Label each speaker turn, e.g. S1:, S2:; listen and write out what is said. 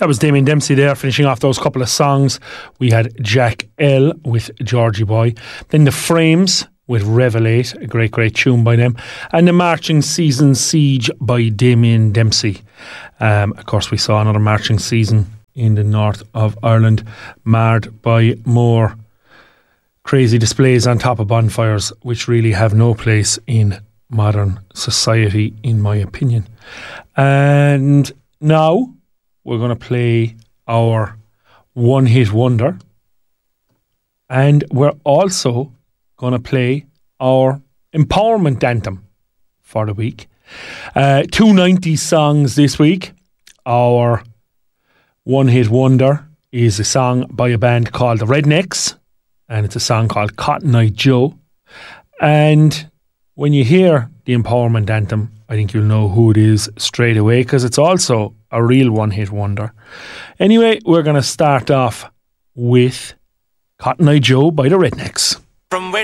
S1: That was Damien Dempsey there, finishing off those couple of songs. We had Jack L with Georgie Boy. Then The Frames with Revelate, a great tune by them. And The Marching Season Siege by Damien Dempsey. Of course, we saw another marching season in the north of Ireland, marred by more crazy displays on top of bonfires, which really have no place in modern society, in my opinion. And now we're going to play our one-hit wonder, and we're also going to play our empowerment anthem for the week. 290 songs this week. Our one-hit wonder is a song by a band called the Rednecks, and it's a song called Cotton Eye Joe. And when you hear the empowerment anthem, I think you'll know who it is straight away, because it's also a real one-hit wonder. Anyway, we're going to start off with Cotton Eye Joe by the Rednecks.
S2: From